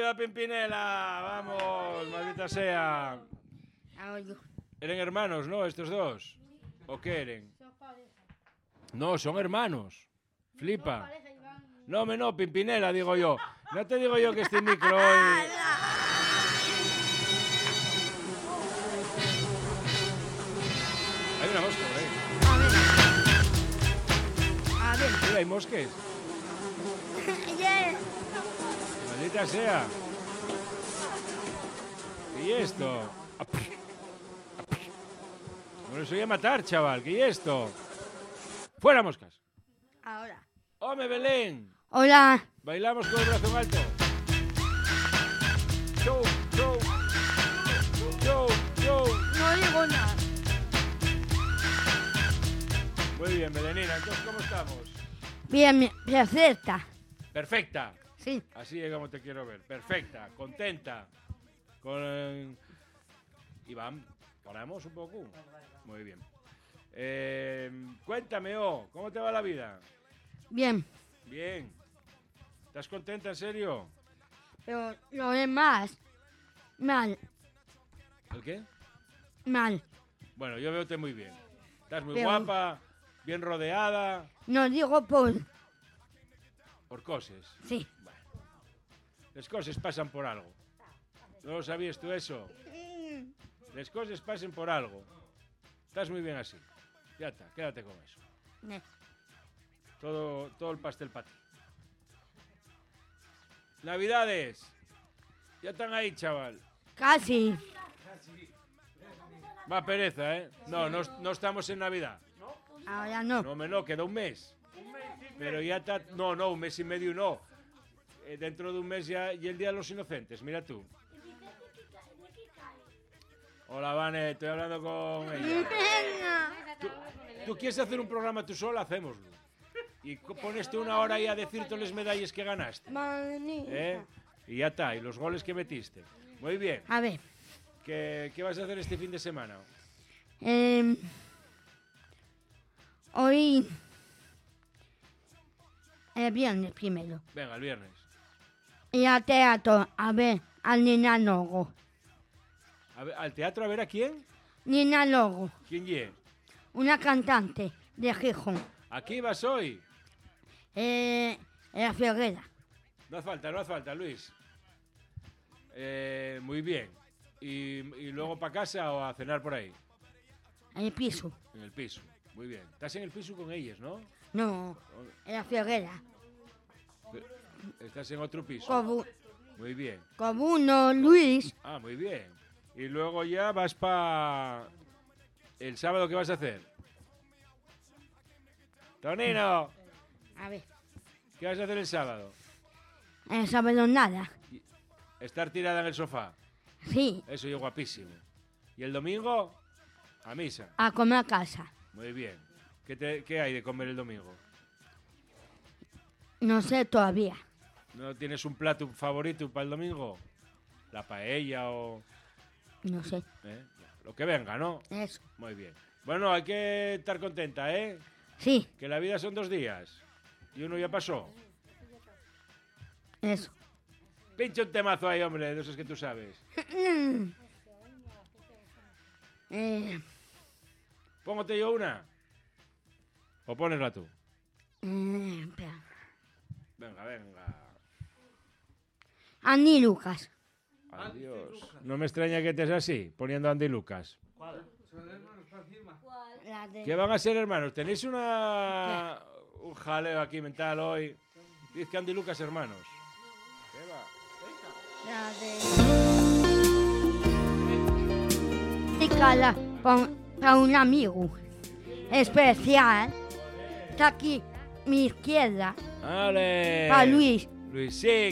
a Pimpinela. Vamos, maldita sea. ¿Eran hermanos, no, estos dos? ¿O qué eran? No, son hermanos. Flipa. No, Pimpinela, digo yo. No te digo yo que este micro hoy... Hay una mosca por ahí. A ver. Mira, hay mosques. Maldita sea. ¿Qué es esto? Bueno, eso voy a matar, chaval. ¿Qué es esto? ¡Fuera, moscas! Ahora. ¡Home, Belén! Hola. Bailamos con el brazo en alto. Show, show. Show, show. No digo nada. Muy bien, Belenina. Entonces, ¿cómo estamos? Bien, perfecta. Perfecta. Sí. Así es como te quiero ver. Perfecta, contenta. Con... Iván, ¿paramos un poco? Muy bien. Cuéntame, ¿cómo te va la vida? Bien. Bien. ¿Estás contenta, en serio? Pero lo demás, mal, ¿El qué? mal. Bueno, yo veo muy bien. Estás muy Pero- guapa, bien rodeada, No digo por cosas. sí. Bueno, las cosas pasan por algo. ¿No lo sabías tú eso? Las cosas pasan por algo. Estás muy bien así. Ya está, quédate con eso. Todo el pastel para ti. Navidades. Ya están ahí, chaval. Casi. Va pereza, ¿eh? No estamos en Navidad. Ahora no. No, queda un mes. Pero ya está... No, un mes y medio no. Dentro de un mes ya y el Día de los Inocentes, mira tú. Hola, Vane, estoy hablando con ella. ¿Tú quieres hacer un programa tú sola? Hacémoslo. Y pones tú una hora ahí a decir todas las medallas que ganaste. ¿Eh? Y ya está, y los goles que metiste. Muy bien. A ver. ¿Qué vas a hacer este fin de semana? Hoy el viernes primero. Venga, el viernes. Y al teatro a ver al Nina Logo. ¿Al teatro a ver a quién? Nina Logo, ¿Quién ye? una cantante de Gijón. ¿Aquí vas hoy? En la Ferrera. No hace falta, Luis. Muy bien. ¿Y luego para casa o a cenar por ahí? En el piso. En el piso. Muy bien. Estás en el piso con ellas, ¿no? No, en la Ferrera. Estás en otro piso. Muy bien. Como uno, Luis. Ah, muy bien. Y luego ya vas para... ¿El sábado qué vas a hacer? Tonino, A ver, ¿qué vas a hacer el sábado? el sábado nada. Estar tirada en el sofá. Sí, Eso es guapísimo. ¿Y el domingo? A misa. a comer a casa. Muy bien. ¿Qué hay de comer el domingo? No sé todavía. ¿No tienes un plato favorito para el domingo? ¿La paella o...? No sé. Lo que venga, ¿no? Eso. Muy bien. Bueno, hay que estar contenta, ¿eh? Sí, Que la vida son 2 días. Y uno ya pasó. eso. Pincha un temazo ahí, hombre, de esos que tú sabes. Póngote yo una. ¿O ponesla tú? Espera. Venga. Andy Lucas. Adiós. No me extraña que estés así, poniendo Andy Lucas. ¿Qué van a ser hermanos? ¿Tenéis un jaleo aquí mental hoy? Dice que Andy Lucas hermanos. ¿Qué va? La de... para un amigo especial. Está aquí mi izquierda. ¡Ale! Para Luis. Luis, sí.